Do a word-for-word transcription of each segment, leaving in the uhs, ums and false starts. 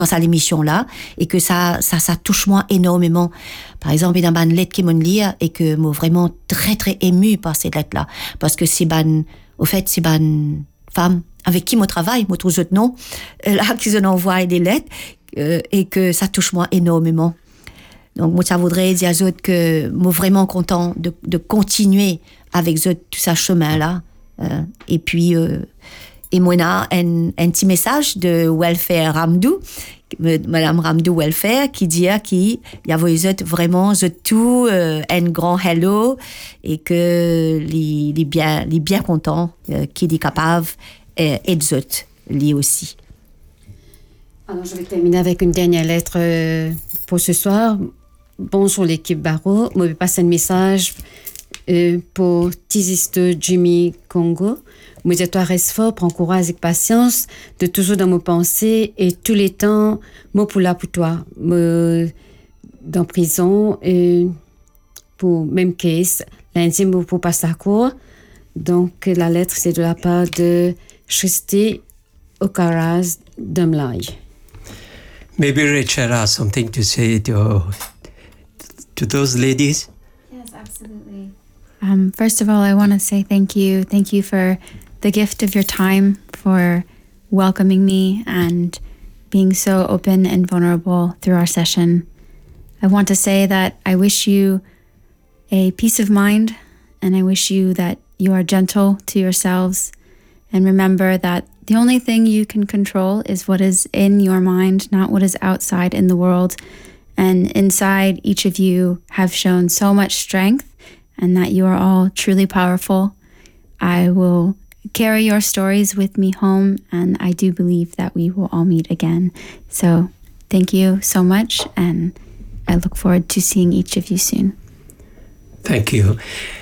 à l'émission là et que ça ça ça touche moi énormément. Par exemple, il y a une lettre qui m'a lire et que moi vraiment très très émue par cette lettre là parce que c'est ban au fait c'est ban femme avec qui moi travaille, moi tous autres noms là qui ont envoyé des lettres euh, et que ça touche moi énormément. Donc moi ça voudrait dire aux autres que moi vraiment content de de continuer avec eux tout ça chemin là euh, et puis euh, et moi, un, un petit message de Welfare Ramdou, Madame Ramdou Welfare, qui dit qu'il y avait vraiment tout euh, un grand hello et que les, les bien, les bien contents, euh, qu'il est capable et, et d'autres, lui aussi. Alors, je vais terminer avec une dernière lettre euh, pour ce soir. Bonjour l'équipe Barreau. Je vais passer un message euh, pour Tiziste Jimmy Congo. Moi, je dois rester fort, prendre courage et patience, de toujours dans mes pensées et tous les temps, moi pour là pour toi, moi dans prison et pour même case, lundi moi pour passer à court. Donc la lettre c'est de la part de Christy Okaraz Dumlai. Maybe Rachel has something to say to to those ladies. Yes, absolutely. Um, first of all, I want to say thank you. Thank you for the gift of your time, for welcoming me and being so open and vulnerable through our session. I want to say that I wish you a peace of mind, and I wish you that you are gentle to yourselves, and remember that the only thing you can control is what is in your mind, not what is outside in the world. And inside, each of you have shown so much strength, and that you are all truly powerful. I will carry your stories with me home, and I do believe that we will all meet again. So thank you so much, and I look forward to seeing each of you soon. Thank you.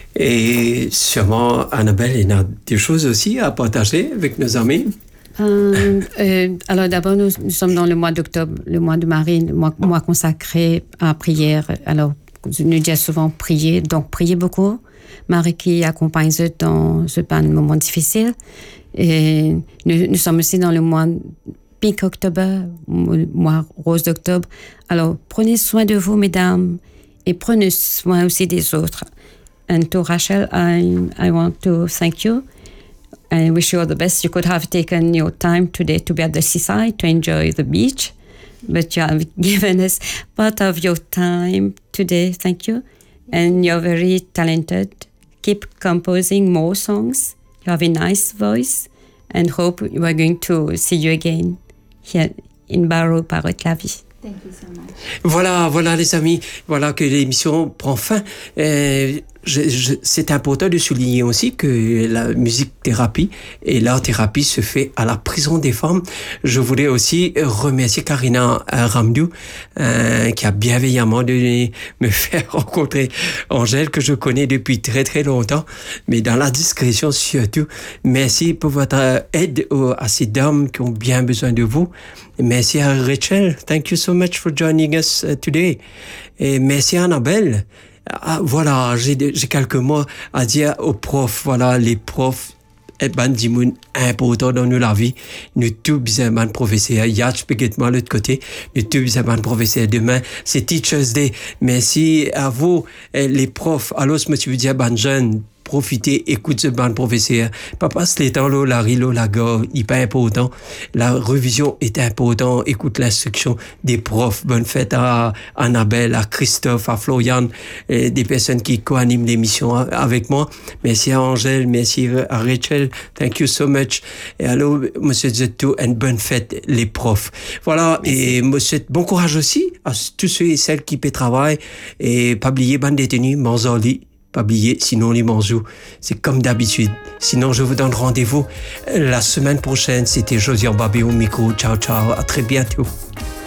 Et sûrement, Annabelle, il y a des choses aussi à partager avec nos amis. Euh, euh, alors d'abord, nous, nous sommes dans le mois d'octobre, le mois de Marie, le mois, mois consacré à la prière. Alors, je nous dis souvent prier, donc priez beaucoup. Marie qui accompagne eux dans ce moment difficile. Et nous, nous sommes aussi dans le mois Pink October, le mois rose d'octobre. Alors, prenez soin de vous, mesdames, et prenez soin aussi des autres. And to Rachel, I, I want to thank you. I wish you all the best. You could have taken your time today to be at the seaside to enjoy the beach, but you have given us part of your time today. Thank you. And you're very talented. Keep composing more songs. You have a nice voice, and hope we are going to see you again here in Barreau Parole la Vie. Thank you so much. Voilà, voilà les amis, voilà que l'émission prend fin. Euh, je, je, c'est important de souligner aussi que la musique thérapie et l'art thérapie se fait à la prison des femmes. Je voulais aussi remercier Karina Ramdou euh, qui a bienveillamment donné me faire rencontrer Angèle que je connais depuis très très longtemps, mais dans la discrétion surtout. Merci pour votre aide aux, à ces dames qui ont bien besoin de vous. Merci à Rachel. Thank you so much for joining us uh, today. Et merci à Annabelle. Ah, voilà, j'ai, j'ai quelques mots à dire aux profs. Voilà, les profs, et ben, dimoun, important dans nous la vie. Nous tous besoin de professeurs. Yach, peut-être l'autre côté. Nous tous besoin de professeurs. Demain, c'est Teachers Day. Merci à vous, les profs. Alors, je veux dire, ben, jeunes, profitez, écoute ce ban professeur. Papa, c'est les temps là, la rilo, la gare, hyper important. La révision est important. Écoute l'instruction des profs. Bonne fête à Annabelle, à Christophe, à Florian, et des personnes qui co-animent l'émission avec moi. Merci à Angèle, merci à Rachel. Thank you so much. Et alors, monsieur Zetto, une bonne fête, les profs. Voilà. Merci. Et monsieur, bon courage aussi à tous ceux et celles qui paient travail. Et pas oublier, bande détenue, Manzoli. Pas oublier, sinon les manjous, c'est comme d'habitude. Sinon, je vous donne rendez-vous la semaine prochaine. C'était Josiane Babé au micro. Ciao, ciao. À très bientôt.